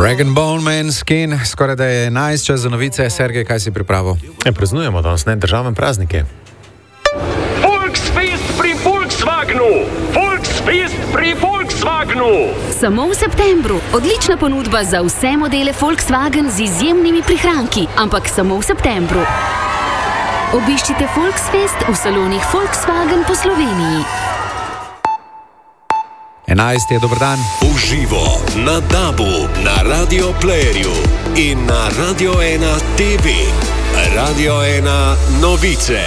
Rag & Bone Man Skin, skoraj da je 11 čas za novice. Sergej, kaj si pripravil? Praznujemo danes državne praznike. Volksfest pri Volkswagenu! Volksfest pri Volkswagenu! Samo v septembru. Odlična ponudba za vse modele Volkswagen z izjemnimi prihranki, ampak samo v septembru. Obiščite Volksfest v salonih Volkswagen po Sloveniji. 11 je dober dan. Uživo na DAB-u, na Radio Playerju in na Radio 1 TV. Radio 1 novice.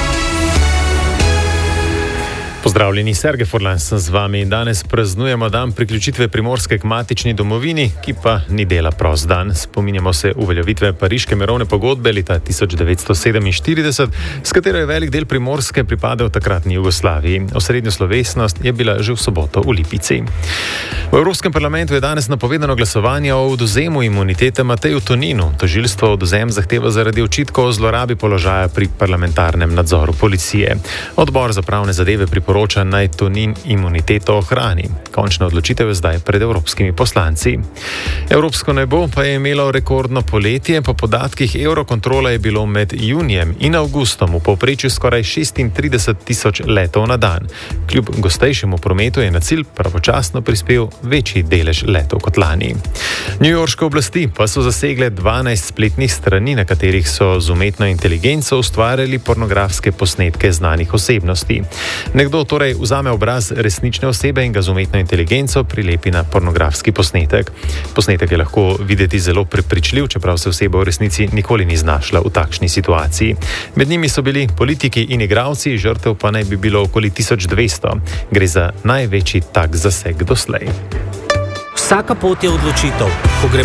Pozdravljeni, Sergej Furlan sem z vami. Danes praznujemo dan priključitve Primorske k matični domovini, ki pa ni dela prost dan. Spominjamo se uveljavitve Pariške mirovne pogodbe leta 1947, s katero je velik del Primorske pripadal takratni Jugoslaviji. Osrednja slovesnost je bila že v soboto v Lipici. V Evropskem parlamentu je danes napovedano glasovanje o odvzemu imunitete Mateju Toninu. Tožilstvo odvzem zahteva zaradi očitkov o zlorabi položaja pri parlamentarnem nadzoru policije. Odbor za pravne zadeve priporoča, naj Tonin imuniteto ohrani. Končna odločitev je zdaj pred evropskimi poslanci. Evropsko nebo pa je imelo rekordno poletje. Po podatkih Eurokontrola je bilo med junijem in avgustom v povprečju skoraj 36.000 letov na dan. Kljub gostejšemu prometu je na cilj pravočasno prispel večji delež letov kot lani. Newyorške oblasti pa so zasegle 12 spletnih strani, na katerih so z umetno inteligenco ustvarjali pornografske posnetke znanih osebnosti. Nekdo torej vzame obraz resnične osebe in ga z umetno inteligenco prilepi na pornografski posnetek. Posnetek je lahko videti zelo prepričljiv, čeprav se oseba v resnici nikoli ni znašla v takšni situaciji. Med njimi so bili politiki in igralci, žrtev pa naj bi bilo okoli 1200. Gre za največji tak zaseg doslej. Vsaka pot je odločitev. Ko gre